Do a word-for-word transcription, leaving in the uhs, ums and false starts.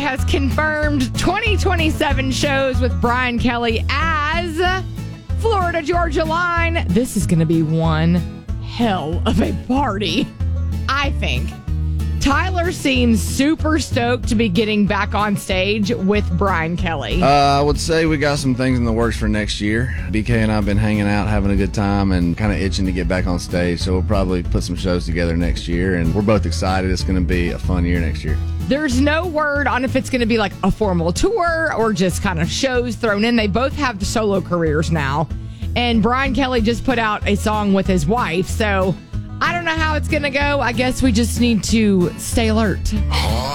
has confirmed twenty twenty-seven shows with Brian Kelly as Florida Georgia Line. This is going to be one hell of a party, I think. Tyler seems super stoked to be getting back on stage with Brian Kelly. Uh, I would say we got some things in the works for next year. B K and I have been hanging out, having a good time, and kind of itching to get back on stage. So we'll probably put some shows together next year, and we're both excited. It's going to be a fun year next year. There's no word on if it's going to be like a formal tour or just kind of shows thrown in. They both have solo careers now. And Brian Kelly just put out a song with his wife. So I don't know how it's going to go. I guess we just need to stay alert.